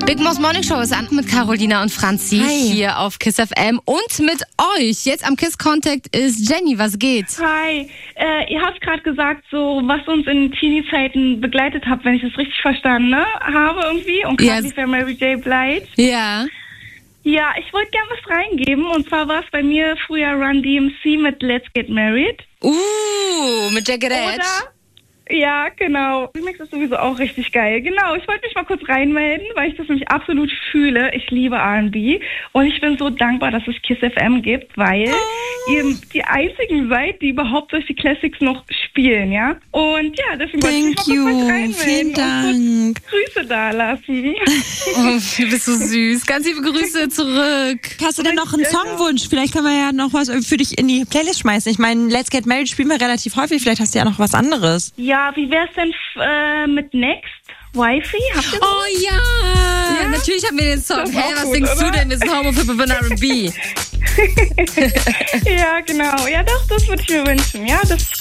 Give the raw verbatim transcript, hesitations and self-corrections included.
Big Moss Morning Show ist an mit Carolina und Franzi Hi. hier auf KISS F M und mit euch. Jetzt am KISS Contact ist Jenny. Was geht? Hi, äh, ihr habt gerade gesagt, so was uns in Teenie-Zeiten begleitet hat, wenn ich das richtig verstanden ne? habe irgendwie und gerade Yes. für Mary J. Blige. Ja. Ja, ich wollte gerne was reingeben und zwar war es bei mir früher Run D M C mit Let's Get Married. Uh, mit Jagged Edge. Oder? Ja, genau. Remix ist sowieso auch richtig geil. Genau, ich wollte mich mal kurz reinmelden, weil ich das nämlich absolut fühle. Ich liebe R and B und ich bin so dankbar, dass es KISS F M gibt, weil oh. ihr die einzigen seid, die überhaupt solche Classics noch spielen, ja? Und ja, deswegen wollte ich mich mal kurz reinmelden. Vielen Dank. Und kurz Grüße da lassen. Oh, du bist so süß. Ganz liebe Grüße zurück. Hast du denn noch einen Songwunsch? Vielleicht können wir ja noch was für dich in die Playlist schmeißen. Ich meine, Let's Get Married spielen wir relativ häufig. Vielleicht hast du ja noch was anderes. Ja, wie wär's denn äh, mit Next? Wifi? Habt ihr das? Oh ja. ja, natürlich haben wir den Song. Hey, was gut, denkst oder? du denn? Wir sind Home of Hip Hop and R and B. Ja, genau. Ja, doch, das würde ich mir wünschen. Ja, das ist